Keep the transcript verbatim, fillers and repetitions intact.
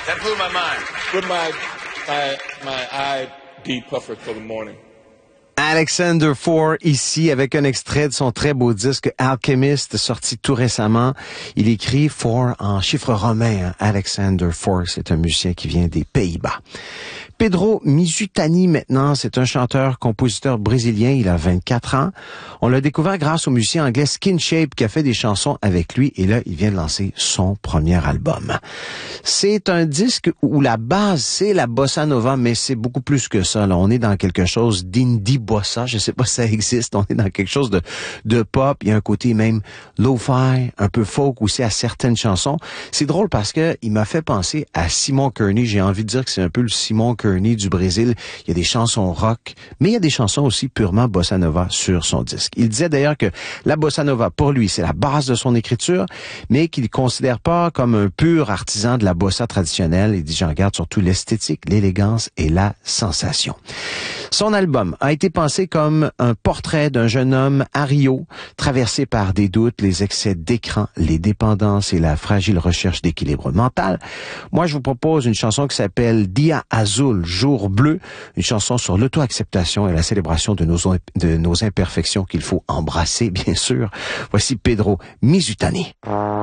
That blew my mind. Put my, my, my eye deep puffer till the morning. Alexander Four, ici, avec un extrait de son très beau disque Alchemist, sorti tout récemment. Il écrit Four en chiffre romain. Hein. Alexander Four, c'est un musicien qui vient des Pays-Bas. Pedro Mizutani, maintenant, c'est un chanteur-compositeur brésilien. Il a vingt-quatre ans. On l'a découvert grâce au musicien anglais Skin Shape qui a fait des chansons avec lui. Et là, il vient de lancer son premier album. C'est un disque où la base, c'est la bossa nova, mais c'est beaucoup plus que ça. Là. On est dans quelque chose d'indie bossa. Je sais pas si ça existe. On est dans quelque chose de, de pop. Il y a un côté même lo-fi, un peu folk aussi à certaines chansons. C'est drôle parce que il m'a fait penser à Simon Kearney. J'ai envie de dire que c'est un peu le Simon Kearney du Brésil. Il y a des chansons rock, mais il y a des chansons aussi purement bossa nova sur son disque. Il disait d'ailleurs que la bossa nova, pour lui, c'est la base de son écriture, mais qu'il ne considère pas comme un pur artisan de la bossa traditionnelle. Il dit, j'en regarde surtout l'esthétique, l'élégance et la sensation. Son album a été pensé comme un portrait d'un jeune homme à Rio, traversé par des doutes, les excès d'écran, les dépendances et la fragile recherche d'équilibre mental. Moi, je vous propose une chanson qui s'appelle Dia Azul, Jour bleu, une chanson sur l'auto-acceptation et la célébration de nos, de nos imperfections qu'il faut embrasser, bien sûr. Voici Pedro Mizutani.